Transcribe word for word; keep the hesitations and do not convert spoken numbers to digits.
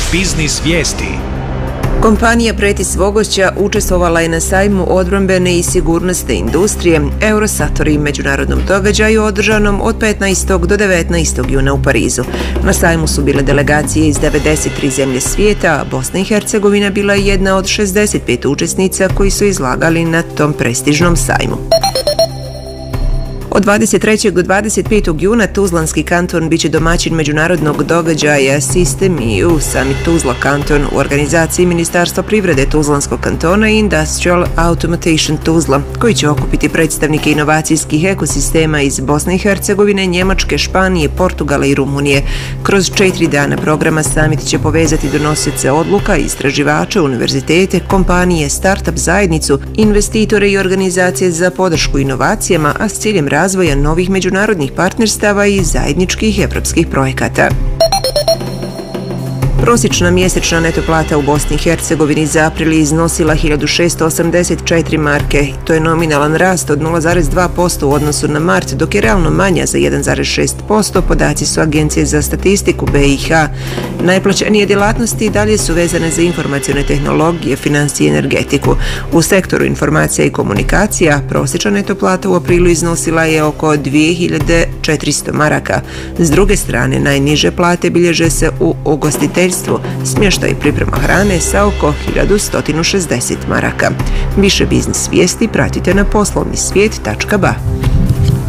Biznis vijesti. Kompanija Pretis Vogošća učestvovala je na sajmu odbrambene i sigurnosne industrije Eurosatori, međunarodnom događaju održanom od petnaestog do devetnaestog juna u Parizu. Na sajmu su bile delegacije iz devedeset tri zemlje svijeta, a Bosna i Hercegovina bila je jedna od šezdeset pet učesnica koji su izlagali na tom prestižnom sajmu. Od dvadeset trećeg do dvadeset petog juna Tuzlanski kanton biće domaćin međunarodnog događaja System E U Summit Tuzla Kanton u organizaciji Ministarstva privrede Tuzlanskog kantona i Industrial Automation Tuzla, koji će okupiti predstavnike inovacijskih ekosistema iz Bosne i Hercegovine, Njemačke, Španije, Portugala i Rumunije. Kroz četiri dana programa Summit će povezati donosioce odluka, istraživače, univerzitete, kompanije, startup zajednicu, investitore i organizacije za podršku inovacijama, a s ciljem razvoja novih međunarodnih partnerstava i zajedničkih evropskih projekata. Prosječna mjesečna neto plata u Bosni i Hercegovini za april iznosila hiljadu šesto osamdeset četiri marke. To je nominalan rast od nula zarez dva posto u odnosu na mart, dok je realno manja za jedan zarez šest posto, podaci su Agencije za statistiku B i H. Najplaćenije djelatnosti i dalje su vezane za informacione tehnologije, financije i energetiku. U sektoru informacija i komunikacija prosječna neto plata u aprilu iznosila je oko dvije hiljade četiristo maraka. S druge strane, najniže plate bilježe se u ugostiteljstvu, smještaj i priprema hrane sa oko hiljadu sto šezdeset maraka. Više biznis vijesti pratite na poslovni svijet tačka ba.